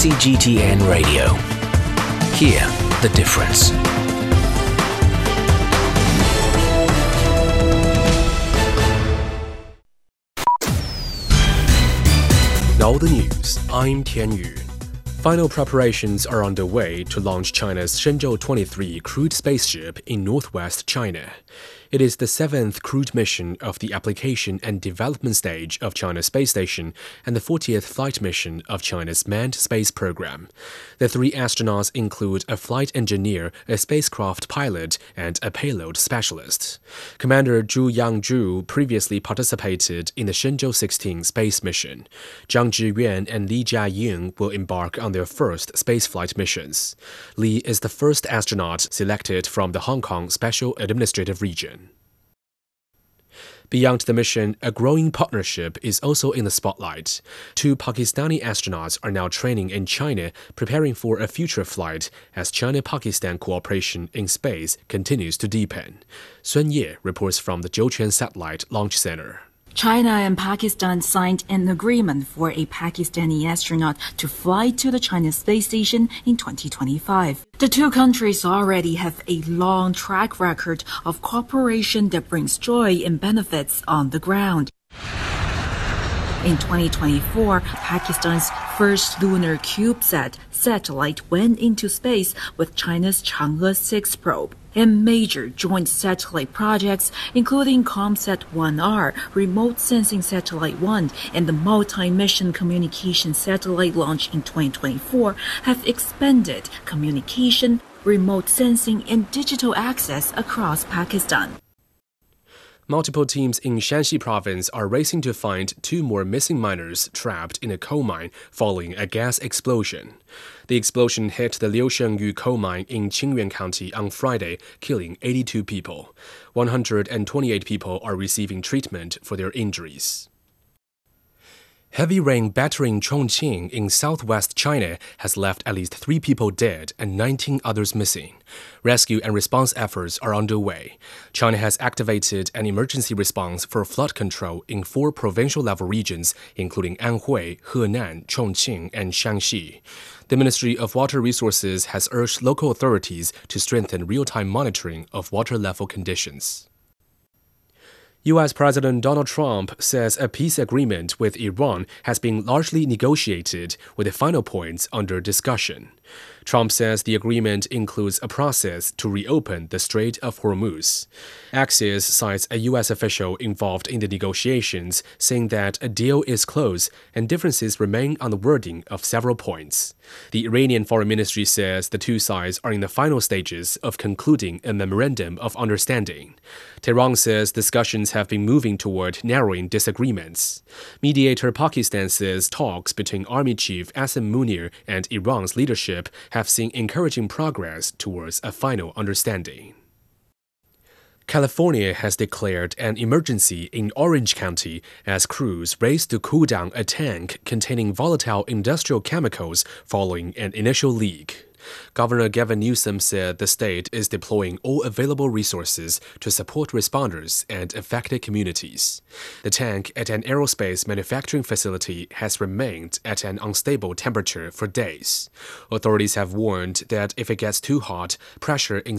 CGTN Radio. Hear the difference. Now the news, I'm Tian Yu. Final preparations are underway to launch China's Shenzhou 23 crewed spaceship in northwest China. It is the 7th crewed mission of the application and development stage of China's space station and the 40th flight mission of China's manned space program. The 3 astronauts include a flight engineer, a spacecraft pilot, and a payload specialist. Commander Zhu Yangzhu previously participated in the Shenzhou 16 space mission. Zhang Zhiyuan and Li Jiaying will embark on their first spaceflight missions. Li is the first astronaut selected from the Hong Kong Special Administrative Region. Beyond the mission, a growing partnership is also in the spotlight. 2 Pakistani astronauts are now training in China, preparing for a future flight as China-Pakistan cooperation in space continues to deepen. Sun Ye reports from the Zhouquan Satellite Launch Center. China and Pakistan signed an agreement for a Pakistani astronaut to fly to the China space station in 2025. The 2 countries already have a long track record of cooperation that brings joy and benefits on the ground. In 2024, Pakistan's first lunar CubeSat satellite went into space with China's Chang'e 6 probe. And major joint satellite projects, including COMSAT-1R, Remote Sensing Satellite 1, and the Multi-Mission Communication Satellite launch in 2024, have expanded communication, remote sensing, and digital access across Pakistan. Multiple teams in Shanxi province are racing to find 2 more missing miners trapped in a coal mine following a gas explosion. The explosion hit the Liushengyu coal mine in Qingyuan County on Friday, killing 82 people. 128 people are receiving treatment for their injuries. Heavy rain battering Chongqing in southwest China has left at least 3 people dead and 19 others missing. Rescue and response efforts are underway. China has activated an emergency response for flood control in 4 provincial-level regions, including Anhui, Henan, Chongqing, and Shanxi. The Ministry of Water Resources has urged local authorities to strengthen real-time monitoring of water level conditions. U.S. President Donald Trump says a peace agreement with Iran has been largely negotiated, with the final points under discussion. Trump says the agreement includes a process to reopen the Strait of Hormuz. Axios cites a U.S. official involved in the negotiations, saying that a deal is close and differences remain on the wording of several points. The Iranian Foreign Ministry says the 2 sides are in the final stages of concluding a memorandum of understanding. Tehran says discussions have been moving toward narrowing disagreements. Mediator Pakistan says talks between Army Chief Asim Munir and Iran's leadership have seen encouraging progress towards a final understanding. California has declared an emergency in Orange County as crews race to cool down a tank containing volatile industrial chemicals following an initial leak. Governor Gavin Newsom said the state is deploying all available resources to support responders and affected communities. The tank at an aerospace manufacturing facility has remained at an unstable temperature for days. Authorities have warned that if it gets too hot, pressure in